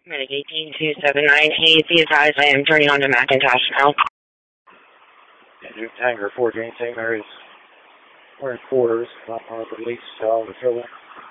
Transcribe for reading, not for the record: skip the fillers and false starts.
Medic 18279, be advised I am turning on to Macintosh now. Duke Tanker 14, St. Mary's. We're in quarters, not on the police, the trouble.